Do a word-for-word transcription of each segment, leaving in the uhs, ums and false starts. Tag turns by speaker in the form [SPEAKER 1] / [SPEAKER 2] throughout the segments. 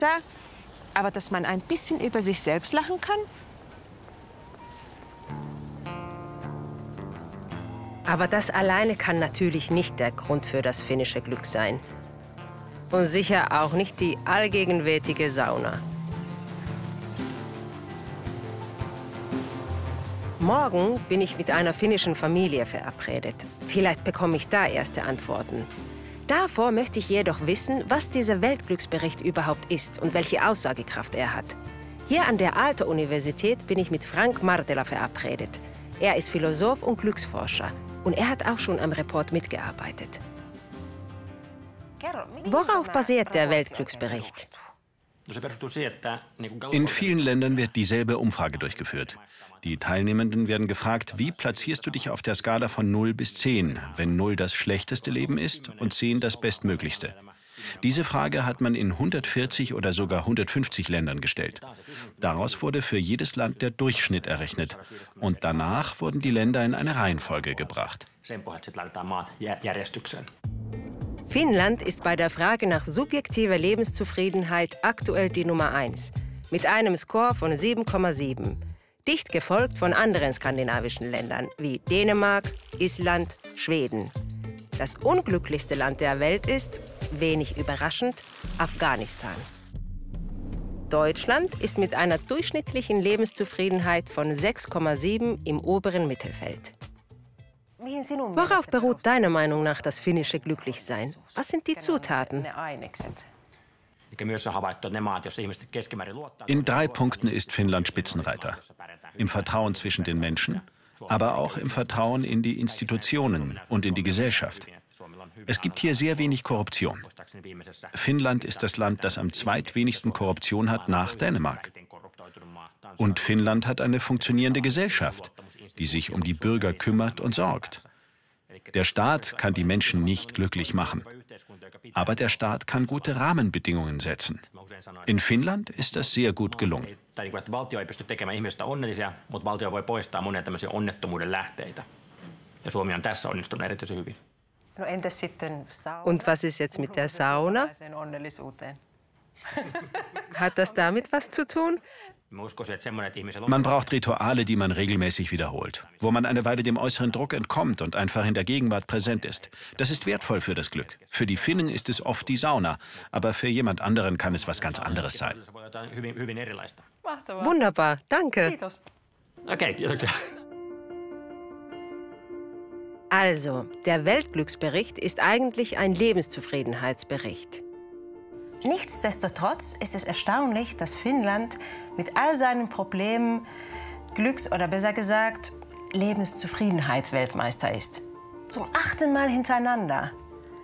[SPEAKER 1] Aber dass man ein bisschen über sich selbst lachen kann?
[SPEAKER 2] Aber das alleine kann natürlich nicht der Grund für das finnische Glück sein. Und sicher auch nicht die allgegenwärtige Sauna. Morgen bin ich mit einer finnischen Familie verabredet. Vielleicht bekomme ich da erste Antworten. Davor möchte ich jedoch wissen, was dieser Weltglücksbericht überhaupt ist und welche Aussagekraft er hat. Hier an der Aalto-Universität bin ich mit Frank Martela verabredet. Er ist Philosoph und Glücksforscher und er hat auch schon am Report mitgearbeitet. Worauf basiert der Weltglücksbericht?
[SPEAKER 3] In vielen Ländern wird dieselbe Umfrage durchgeführt. Die Teilnehmenden werden gefragt, wie platzierst du dich auf der Skala von null bis zehn, wenn null das schlechteste Leben ist und zehn das bestmöglichste. Diese Frage hat man in hundertvierzig oder sogar hundertfünfzig Ländern gestellt. Daraus wurde für jedes Land der Durchschnitt errechnet. Und danach wurden die Länder in eine Reihenfolge gebracht.
[SPEAKER 2] Finnland ist bei der Frage nach subjektiver Lebenszufriedenheit aktuell die Nummer eins, mit einem Score von sieben Komma sieben. Dicht gefolgt von anderen skandinavischen Ländern wie Dänemark, Island, Schweden. Das unglücklichste Land der Welt ist, wenig überraschend, Afghanistan. Deutschland ist mit einer durchschnittlichen Lebenszufriedenheit von sechs Komma sieben im oberen Mittelfeld. Worauf beruht deiner Meinung nach das finnische Glücklichsein? Was sind die Zutaten?
[SPEAKER 3] In drei Punkten ist Finnland Spitzenreiter. Im Vertrauen zwischen den Menschen, aber auch im Vertrauen in die Institutionen und in die Gesellschaft. Es gibt hier sehr wenig Korruption. Finnland ist das Land, das am zweitwenigsten Korruption hat nach Dänemark. Und Finnland hat eine funktionierende Gesellschaft, die sich um die Bürger kümmert und sorgt. Der Staat kann die Menschen nicht glücklich machen. Aber der Staat kann gute Rahmenbedingungen setzen. In Finnland ist das sehr gut gelungen.
[SPEAKER 2] Und was ist jetzt mit der Sauna? Hat das damit was zu tun?
[SPEAKER 3] Man braucht Rituale, die man regelmäßig wiederholt, wo man eine Weile dem äußeren Druck entkommt und einfach in der Gegenwart präsent ist. Das ist wertvoll für das Glück. Für die Finnen ist es oft die Sauna, aber für jemand anderen kann es was ganz anderes sein.
[SPEAKER 2] Wunderbar, danke.
[SPEAKER 3] Okay,
[SPEAKER 2] Also, der Weltglücksbericht ist eigentlich ein Lebenszufriedenheitsbericht. Nichtsdestotrotz ist es erstaunlich, dass Finnland mit all seinen Problemen Glücks- oder besser gesagt Lebenszufriedenheitsweltmeister ist. Zum achten Mal hintereinander.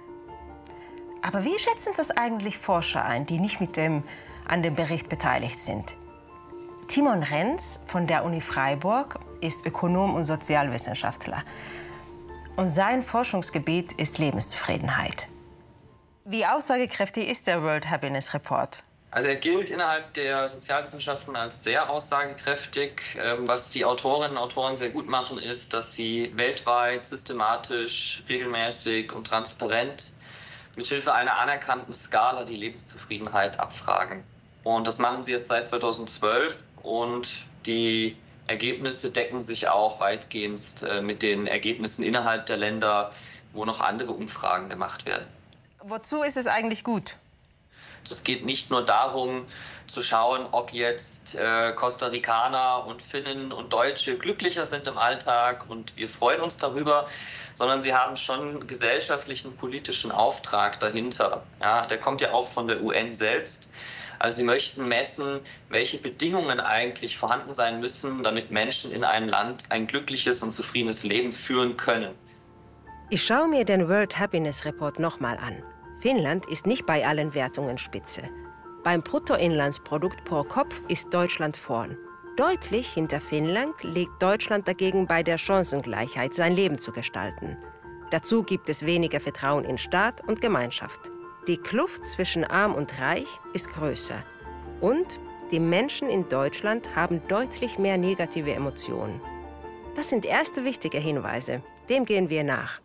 [SPEAKER 2] Aber wie schätzen das eigentlich Forscher ein, die nicht mit dem, an dem Bericht beteiligt sind? Timon Renz von der Uni Freiburg ist Ökonom und Sozialwissenschaftler. Und sein Forschungsgebiet ist Lebenszufriedenheit. Wie aussagekräftig ist der World Happiness Report?
[SPEAKER 4] Also er gilt innerhalb der Sozialwissenschaften als sehr aussagekräftig. Was die Autorinnen und Autoren sehr gut machen, ist, dass sie weltweit systematisch, regelmäßig und transparent mithilfe einer anerkannten Skala die Lebenszufriedenheit abfragen. Und das machen sie jetzt seit zweitausendzwölf und die Ergebnisse decken sich auch weitgehend mit den Ergebnissen innerhalb der Länder, wo noch andere Umfragen gemacht werden.
[SPEAKER 2] Wozu ist es eigentlich gut?
[SPEAKER 4] Es geht nicht nur darum, zu schauen, ob jetzt äh, Costa Ricaner und Finnen und Deutsche glücklicher sind im Alltag und wir freuen uns darüber, sondern sie haben schon einen gesellschaftlichen, politischen Auftrag dahinter. Ja, der kommt ja auch von der U N selbst. Also sie möchten messen, welche Bedingungen eigentlich vorhanden sein müssen, damit Menschen in einem Land ein glückliches und zufriedenes Leben führen können.
[SPEAKER 2] Ich schaue mir den World Happiness Report nochmal an. Finnland ist nicht bei allen Wertungen spitze. Beim Bruttoinlandsprodukt pro Kopf ist Deutschland vorn. Deutlich hinter Finnland liegt Deutschland dagegen bei der Chancengleichheit, sein Leben zu gestalten. Dazu gibt es weniger Vertrauen in Staat und Gemeinschaft. Die Kluft zwischen Arm und Reich ist größer. Und die Menschen in Deutschland haben deutlich mehr negative Emotionen. Das sind erste wichtige Hinweise. Dem gehen wir nach.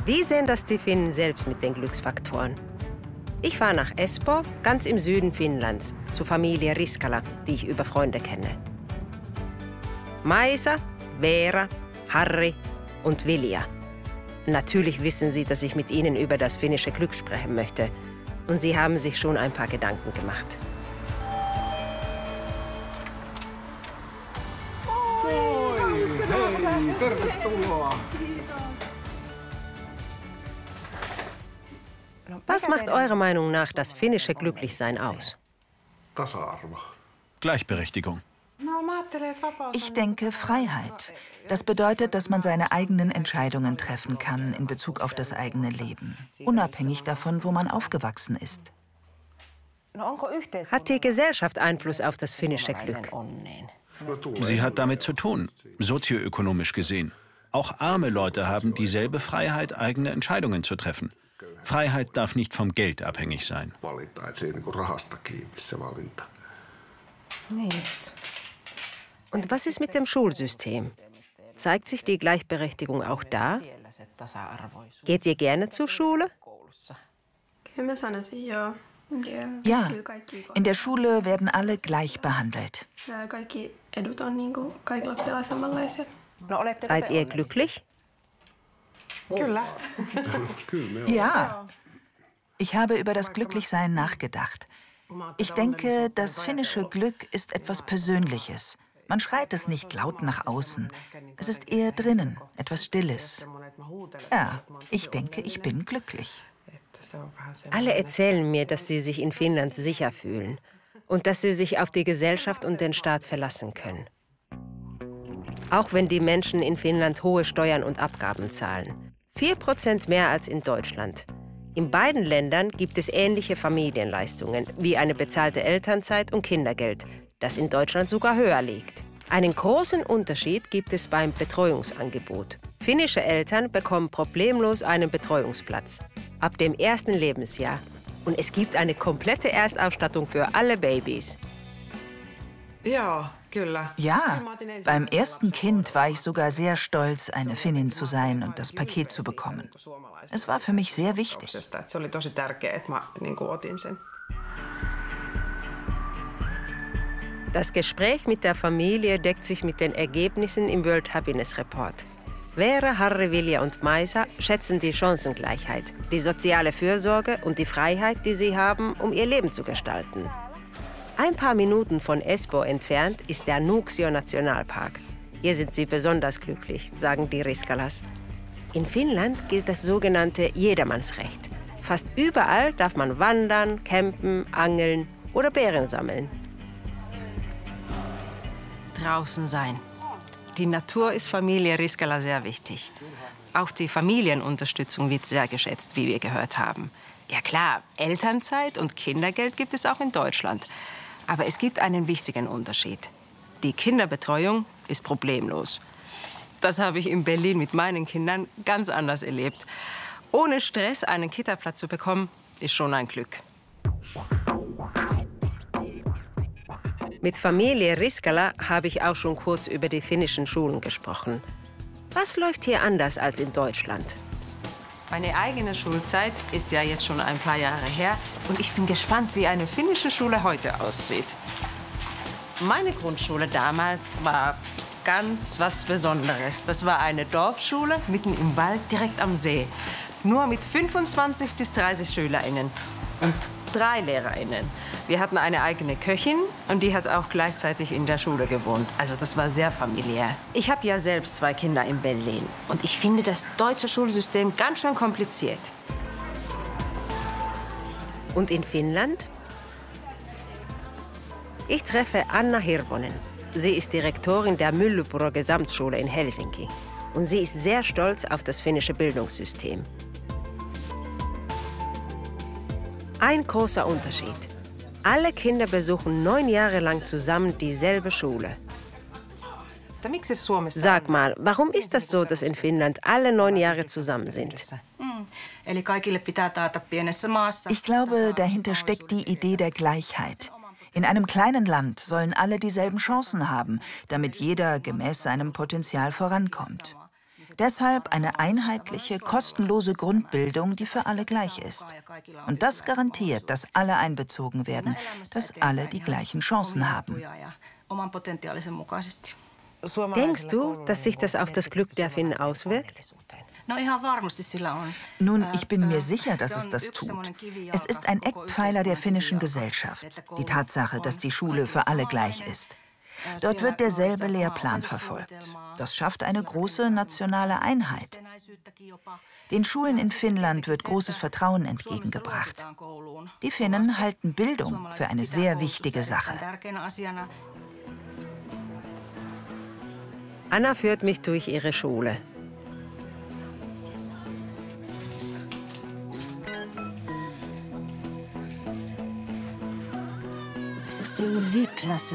[SPEAKER 2] Wie sehen das die Finnen selbst mit den Glücksfaktoren? Ich fahre nach Espoo, ganz im Süden Finnlands, zur Familie Riskala, die ich über Freunde kenne. Maisa, Veera, Harri und Vilja. Natürlich wissen sie, dass ich mit ihnen über das finnische Glück sprechen möchte. Und sie haben sich schon ein paar Gedanken gemacht.
[SPEAKER 5] Hei, tervetuloa.
[SPEAKER 2] Was macht eurer Meinung nach das finnische Glücklichsein aus?
[SPEAKER 5] Tasa-arvo.
[SPEAKER 3] Gleichberechtigung.
[SPEAKER 6] Ich denke Freiheit. Das bedeutet, dass man seine eigenen Entscheidungen treffen kann in Bezug auf das eigene Leben, unabhängig davon, wo man aufgewachsen ist.
[SPEAKER 2] Hat die Gesellschaft Einfluss auf das finnische Glück?
[SPEAKER 3] Sie hat damit zu tun, sozioökonomisch gesehen. Auch arme Leute haben dieselbe Freiheit, eigene Entscheidungen zu treffen. Freiheit darf nicht vom Geld abhängig sein.
[SPEAKER 2] Und was ist mit dem Schulsystem? Zeigt sich die Gleichberechtigung auch da? Geht ihr gerne zur Schule?
[SPEAKER 6] Ja, in der Schule werden alle gleich behandelt.
[SPEAKER 2] Seid ihr glücklich?
[SPEAKER 6] Ja, ich habe über das Glücklichsein nachgedacht. Ich denke, das finnische Glück ist etwas Persönliches. Man schreit es nicht laut nach außen. Es ist eher drinnen, etwas Stilles. Ja, ich denke, ich bin glücklich.
[SPEAKER 2] Alle erzählen mir, dass sie sich in Finnland sicher fühlen und dass sie sich auf die Gesellschaft und den Staat verlassen können. Auch wenn die Menschen in Finnland hohe Steuern und Abgaben zahlen. Vier Prozent mehr als in Deutschland. In beiden Ländern gibt es ähnliche Familienleistungen, wie eine bezahlte Elternzeit und Kindergeld, das in Deutschland sogar höher liegt. Einen großen Unterschied gibt es beim Betreuungsangebot. Finnische Eltern bekommen problemlos einen Betreuungsplatz. Ab dem ersten Lebensjahr. Und es gibt eine komplette Erstausstattung für alle Babys.
[SPEAKER 6] Ja, beim ersten Kind war ich sogar sehr stolz, eine Finnin zu sein und das Paket zu bekommen. Es war für mich sehr wichtig.
[SPEAKER 2] Das Gespräch mit der Familie deckt sich mit den Ergebnissen im World Happiness Report. Veera, Harri, Vilja und Maisa schätzen die Chancengleichheit, die soziale Fürsorge und die Freiheit, die sie haben, um ihr Leben zu gestalten. Ein paar Minuten von Espoo entfernt ist der Nuuksio-Nationalpark. Hier sind sie besonders glücklich, sagen die Riskalas. In Finnland gilt das sogenannte Jedermannsrecht. Fast überall darf man wandern, campen, angeln oder Beeren sammeln.
[SPEAKER 1] Draußen sein. Die Natur ist Familie Riskala sehr wichtig. Auch die Familienunterstützung wird sehr geschätzt, wie wir gehört haben. Ja klar, Elternzeit und Kindergeld gibt es auch in Deutschland. Aber es gibt einen wichtigen Unterschied. Die Kinderbetreuung ist problemlos. Das habe ich in Berlin mit meinen Kindern ganz anders erlebt. Ohne Stress einen Kita-Platz zu bekommen, ist schon ein Glück.
[SPEAKER 2] Mit Familie Riskala habe ich auch schon kurz über die finnischen Schulen gesprochen. Was läuft hier anders als in Deutschland?
[SPEAKER 1] Meine eigene Schulzeit ist ja jetzt schon ein paar Jahre her und ich bin gespannt, wie eine finnische Schule heute aussieht. Meine Grundschule damals war ganz was Besonderes. Das war eine Dorfschule mitten im Wald, direkt am See. Nur mit fünfundzwanzig bis dreißig SchülerInnen und drei LehrerInnen. Wir hatten eine eigene Köchin und die hat auch gleichzeitig in der Schule gewohnt. Also das war sehr familiär. Ich habe ja selbst zwei Kinder in Berlin und ich finde das deutsche Schulsystem ganz schön kompliziert.
[SPEAKER 2] Und in Finnland? Ich treffe Anna Hirvonen. Sie ist Direktorin der Myllypuro Gesamtschule in Helsinki. Und sie ist sehr stolz auf das finnische Bildungssystem. Ein großer Unterschied. Alle Kinder besuchen neun Jahre lang zusammen dieselbe Schule. Sag mal, warum ist das so, dass in Finnland alle neun Jahre zusammen sind?
[SPEAKER 6] Ich glaube, dahinter steckt die Idee der Gleichheit. In einem kleinen Land sollen alle dieselben Chancen haben, damit jeder gemäß seinem Potenzial vorankommt. Deshalb eine einheitliche, kostenlose Grundbildung, die für alle gleich ist. Und das garantiert, dass alle einbezogen werden, dass alle die gleichen Chancen haben.
[SPEAKER 2] Denkst du, dass sich das auf das Glück der Finnen auswirkt?
[SPEAKER 6] Nun, ich bin mir sicher, dass es das tut. Es ist ein Eckpfeiler der finnischen Gesellschaft, die Tatsache, dass die Schule für alle gleich ist. Dort wird derselbe Lehrplan verfolgt. Das schafft eine große nationale Einheit. Den Schulen in Finnland wird großes Vertrauen entgegengebracht. Die Finnen halten Bildung für eine sehr wichtige Sache.
[SPEAKER 2] Anna führt mich durch ihre Schule.
[SPEAKER 7] Das ist die Musikklasse.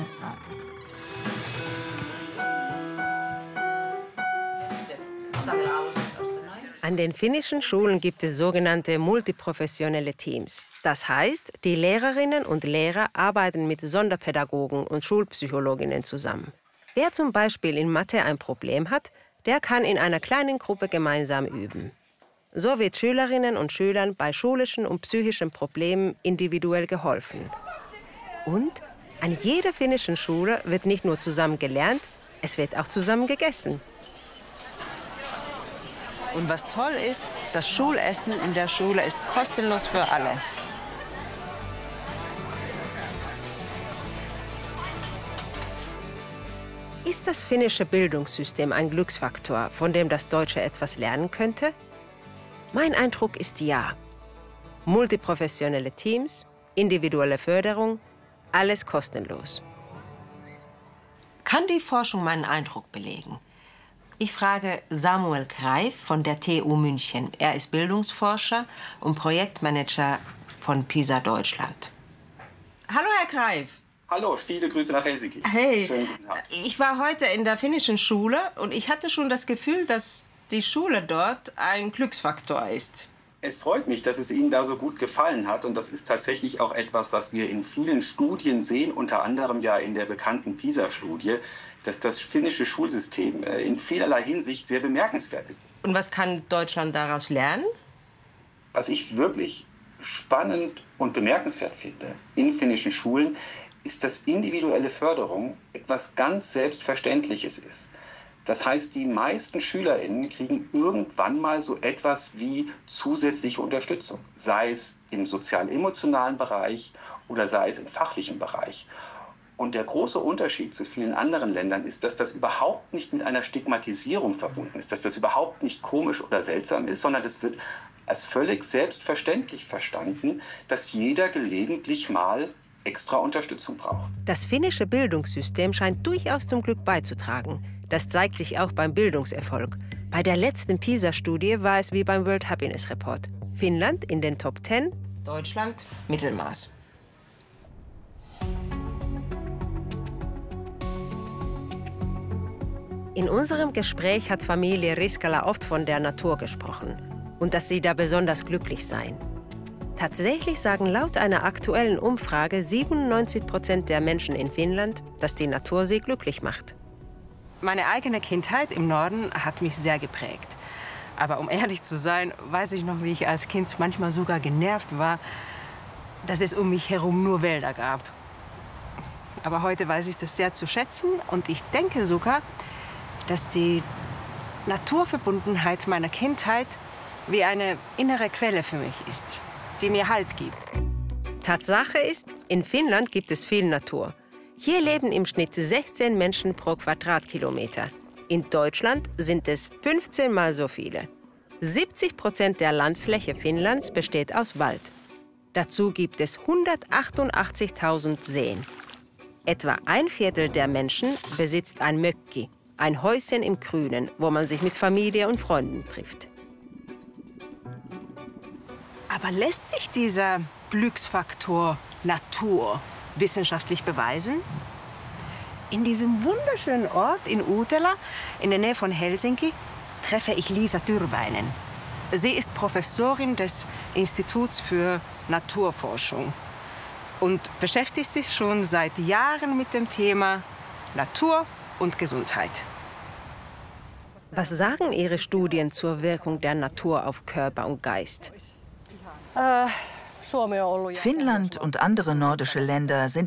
[SPEAKER 2] An den finnischen Schulen gibt es sogenannte multiprofessionelle Teams. Das heißt, die Lehrerinnen und Lehrer arbeiten mit Sonderpädagogen und Schulpsychologinnen zusammen. Wer zum Beispiel in Mathe ein Problem hat, der kann in einer kleinen Gruppe gemeinsam üben. So wird Schülerinnen und Schülern bei schulischen und psychischen Problemen individuell geholfen. Und an jeder finnischen Schule wird nicht nur zusammen gelernt, es wird auch zusammen gegessen.
[SPEAKER 1] Und was toll ist, das Schulessen in der Schule ist kostenlos für alle.
[SPEAKER 2] Ist das finnische Bildungssystem ein Glücksfaktor, von dem das Deutsche etwas lernen könnte? Mein Eindruck ist ja. Multiprofessionelle Teams, individuelle Förderung, alles kostenlos.
[SPEAKER 1] Kann die Forschung meinen Eindruck belegen? Ich frage Samuel Greif von der T U München. Er ist Bildungsforscher und Projektmanager von PISA Deutschland. Hallo, Herr Greif.
[SPEAKER 8] Hallo, viele Grüße nach Helsinki.
[SPEAKER 1] Hey,
[SPEAKER 8] schönen guten Tag.
[SPEAKER 1] Ich war heute in der finnischen Schule und ich hatte schon das Gefühl, dass die Schule dort ein Glücksfaktor ist.
[SPEAKER 8] Es freut mich, dass es Ihnen da so gut gefallen hat. Und das ist tatsächlich auch etwas, was wir in vielen Studien sehen, unter anderem ja in der bekannten PISA-Studie, dass das finnische Schulsystem in vielerlei Hinsicht sehr bemerkenswert ist.
[SPEAKER 1] Und was kann Deutschland daraus lernen?
[SPEAKER 8] Was ich wirklich spannend und bemerkenswert finde in finnischen Schulen, ist, dass individuelle Förderung etwas ganz Selbstverständliches ist. Das heißt, die meisten SchülerInnen kriegen irgendwann mal so etwas wie zusätzliche Unterstützung, sei es im sozial-emotionalen Bereich oder sei es im fachlichen Bereich. Und der große Unterschied zu vielen anderen Ländern ist, dass das überhaupt nicht mit einer Stigmatisierung verbunden ist, dass das überhaupt nicht komisch oder seltsam ist, sondern es wird als völlig selbstverständlich verstanden, dass jeder gelegentlich mal extra Unterstützung braucht.
[SPEAKER 2] Das finnische Bildungssystem scheint durchaus zum Glück beizutragen. Das zeigt sich auch beim Bildungserfolg. Bei der letzten PISA-Studie war es wie beim World Happiness Report. Finnland in den Top zehn,
[SPEAKER 1] Deutschland Mittelmaß.
[SPEAKER 2] In unserem Gespräch hat Familie Riskala oft von der Natur gesprochen und dass sie da besonders glücklich seien. Tatsächlich sagen laut einer aktuellen Umfrage siebenundneunzig Prozent der Menschen in Finnland, dass die Natur sie glücklich macht.
[SPEAKER 1] Meine eigene Kindheit im Norden hat mich sehr geprägt. Aber um ehrlich zu sein, weiß ich noch, wie ich als Kind manchmal sogar genervt war, dass es um mich herum nur Wälder gab. Aber heute weiß ich das sehr zu schätzen und ich denke sogar, dass die Naturverbundenheit meiner Kindheit wie eine innere Quelle für mich ist, die mir Halt gibt.
[SPEAKER 2] Tatsache ist, in Finnland gibt es viel Natur. Hier leben im Schnitt sechzehn Menschen pro Quadratkilometer. In Deutschland sind es fünfzehn Mal so viele. siebzig Prozent der Landfläche Finnlands besteht aus Wald. Dazu gibt es hundertachtundachtzigtausend Seen. Etwa ein Viertel der Menschen besitzt ein Mökki, ein Häuschen im Grünen, wo man sich mit Familie und Freunden trifft.
[SPEAKER 1] Aber lässt sich dieser Glücksfaktor Natur wissenschaftlich beweisen? In diesem wunderschönen Ort in Uutela, in der Nähe von Helsinki, treffe ich Liisa Tyrväinen. Sie ist Professorin des Instituts für Naturforschung und beschäftigt sich schon seit Jahren mit dem Thema Natur und Gesundheit.
[SPEAKER 2] Was sagen Ihre Studien zur Wirkung der Natur auf Körper und Geist?
[SPEAKER 6] Finnland und andere nordische Länder sind